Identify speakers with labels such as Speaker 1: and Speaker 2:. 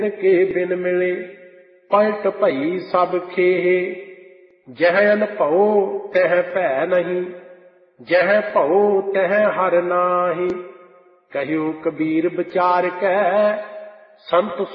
Speaker 1: के बिन मिले पलट भई सब खेहे। जह अनभओ तह भै नहीं, जह भओ तह हर नाही। कहियो कबीर विचार कै संत